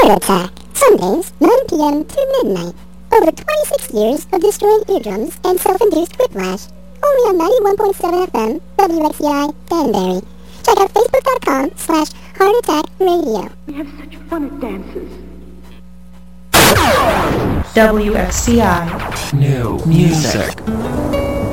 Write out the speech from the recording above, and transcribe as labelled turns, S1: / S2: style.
S1: Heart Attack, Sundays, 9 p.m. to midnight. Over 26 years of destroying eardrums and self-induced whiplash. Only on 91.7 FM, WXCI, Danbury. Check out facebook.com/Heart Attack Radio.
S2: We have such fun at dances.
S3: WXCI.
S4: New music.